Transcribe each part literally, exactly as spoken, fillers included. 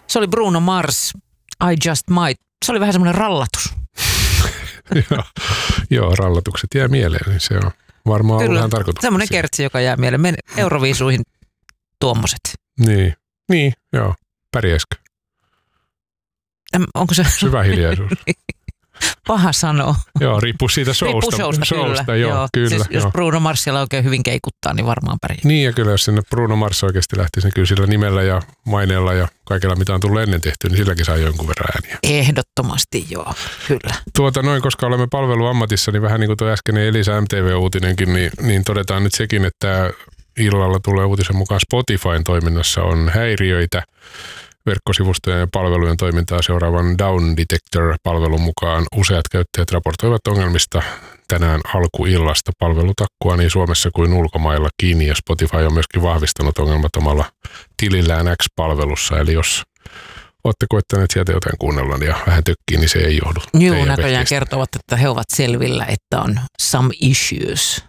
Se oli Bruno Mars, I Just Might. Se oli vähän semmoinen rallatus. joo, joo, rallatukset jää mieleen, niin se on varmaan Kyllä, ollut ihan tarkoitus. Semmoinen kertsi, joka jää mieleen. Men Euroviisuihin tuommoiset. Niin, niin, joo. Pärjäisikö? Äm, onko se... Syvä hiljaisuus. Paha sanoa. Joo, riippuu siitä showsta. Riippuu showsta, showsta kyllä. Joo, joo. kyllä siis, joo. jos Bruno Marsilla oikein hyvin keikuttaa, niin varmaan pärjää. Niin, ja kyllä jos sinne Bruno Mars oikeasti lähtisi, niin kyllä sillä nimellä ja maineella ja kaikella, mitä on tullut ennen tehty, niin silläkin saa jonkun verran ääniä. Ehdottomasti, joo, kyllä. Tuota noin, koska olemme palveluammatissa, niin vähän niin kuin tuo äskeinen Elisa M T V-uutinenkin, niin, niin todetaan nyt sekin, että illalla tulee uutisen mukaan Spotifyn toiminnassa on häiriöitä. Verkkosivustojen ja palvelujen toimintaa seuraavan Down Detector-palvelun mukaan useat käyttäjät raportoivat ongelmista tänään alkuillasta. Palvelutakkua niin Suomessa kuin ulkomaillakin, ja Spotify on myöskin vahvistanut ongelmat omalla tilillään X-palvelussa. Eli jos olette koettaneet sieltä jotain kuunnella ja vähän tökkii, niin se ei johdu. Joo, näköjään kertovat, että he ovat selvillä, että on some issues.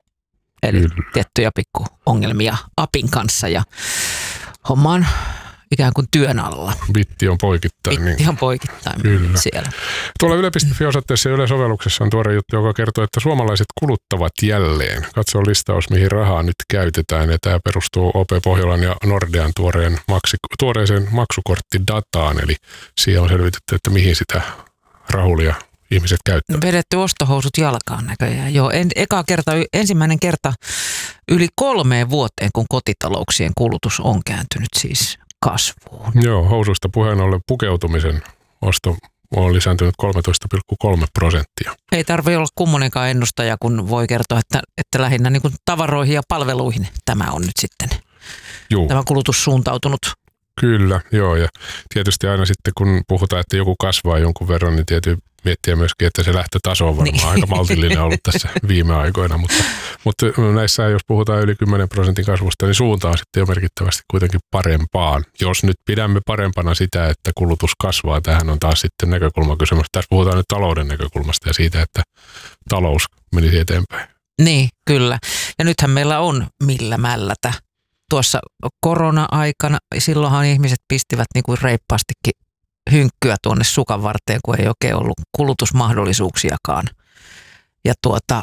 Eli Kyllä. tiettyjä pikkuongelmia apin kanssa ja homma on ikään kuin työn alla. Bitti on poikittain. Bitti niin. on poikittain Kyllä. siellä. Tuolla yle piste fi-osoitteessa ja Yle-sovelluksessa on tuore juttu, joka kertoo, että suomalaiset kuluttavat jälleen. Katso listaus, mihin rahaa nyt käytetään. Ja tämä perustuu O P Pohjolan ja Nordean tuoreen maksi, tuoreeseen maksukorttidataan. Eli siihen on selvitetty, että mihin sitä rahulia ihmiset käyttävät. Vedetty ostohousut jalkaan näköjään. Joo, en, eka kerta, ensimmäinen kerta yli kolmeen vuoteen, kun kotitalouksien kulutus on kääntynyt siis kasvuun. Joo, housuista puheen ollen pukeutumisen osto on lisääntynyt kolmetoista pilkku kolme prosenttia. Ei tarvitse olla kummonenkaan ennustaja, kun voi kertoa, että, että lähinnä niin kuin tavaroihin ja palveluihin tämä on nyt sitten Juu. tämä kulutus suuntautunut. Kyllä, joo, ja tietysti aina sitten kun puhutaan, että joku kasvaa jonkun verran, niin tietysti miettiä myöskin, että se lähtötaso on varmaan niin. aika maltillinen ollut tässä viime aikoina, mutta, mutta näissä jos puhutaan yli kymmenen prosentin kasvusta, niin suunta on sitten jo merkittävästi kuitenkin parempaan. Jos nyt pidämme parempana sitä, että kulutus kasvaa, tähän on taas sitten näkökulmakysymys. Tässä puhutaan nyt talouden näkökulmasta ja siitä, että talous menisi eteenpäin. Niin, kyllä. Ja nythän meillä on millä mällätä. Tuossa korona-aikana, silloinhan ihmiset pistivät niin kuin reippaastikin hynkkyä tuonne sukan varteen, kun ei oikein ollut kulutusmahdollisuuksiakaan. Ja tuota,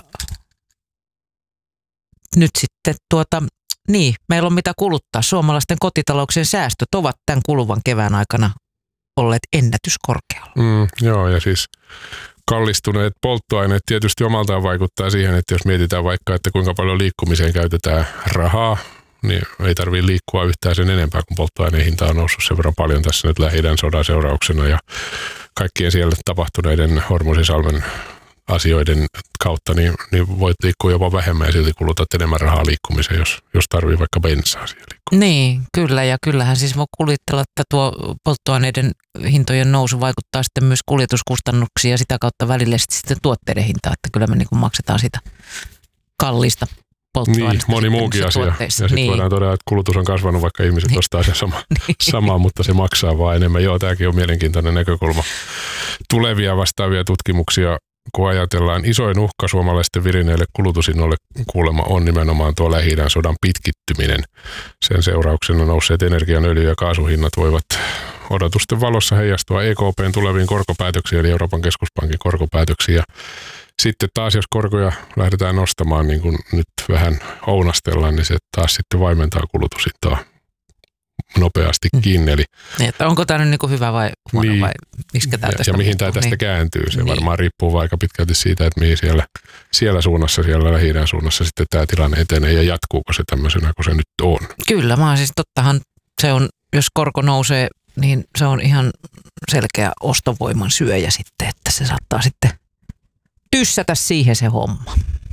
nyt sitten tuota, niin, meillä on mitä kuluttaa. Suomalaisten kotitalouksien säästöt ovat tämän kuluvan kevään aikana olleet ennätyskorkealla. Mm, joo, ja siis kallistuneet polttoaineet tietysti omaltaan vaikuttaa siihen, että jos mietitään vaikka, että kuinka paljon liikkumiseen käytetään rahaa, niin ei tarvitse liikkua yhtään sen enempää, kun polttoaineen hinta on noussut sen verran paljon tässä nyt Lähi-idän sodan seurauksena ja kaikkien siellä tapahtuneiden Hormuzisalmen asioiden kautta, niin, niin voit liikkua jopa vähemmän ja silti kulutat enemmän rahaa liikkumiseen, jos, jos tarvii vaikka bensaa siihen liikkua. Niin, kyllä, ja kyllähän siis voi kuvittella, että tuo polttoaineiden hintojen nousu vaikuttaa sitten myös kuljetuskustannuksiin ja sitä kautta välillisesti sitten tuotteiden hintaa, että kyllä me niin kuin maksetaan sitä kallista Niin, moni muukin asia. Ja sitten niin. voidaan todeta, että kulutus on kasvanut, vaikka ihmiset niin. ostaa sen sama, niin. samaa, mutta se maksaa vaan enemmän. Joo, tämäkin on mielenkiintoinen näkökulma. Tulevia vastaavia tutkimuksia, kun ajatellaan, isoin uhka suomalaisten virineille kulutusinnoille kuulemma on nimenomaan tuo Lähi-idän sodan pitkittyminen. Sen seurauksena nousseet energian, öljy- ja kaasuhinnat voivat odotusten valossa heijastua E K P:n tuleviin korkopäätöksiin, eli Euroopan keskuspankin korkopäätöksiin. Ja sitten taas, jos korkoja lähdetään nostamaan, niin kuin nyt vähän ounastellaan, niin se taas sitten vaimentaa kulutushintaa nopeastikin. Mm. Eli, niin, että onko tämä nyt niin kuin hyvä vai huono niin, vai miskä tämä ja, tästä ja mihin tämä tästä niin. kääntyy. Se niin. varmaan riippuu aika pitkälti siitä, että mihin siellä, siellä suunnassa, siellä Lähi-idän suunnassa sitten tämä tilanne etenee ja jatkuuko se tämmöisenä kuin se nyt on. Kyllä, vaan siis tottahan se on, jos korko nousee, niin se on ihan selkeä ostovoiman syöjä sitten, että se saattaa sitten tyssätä siihen se homma.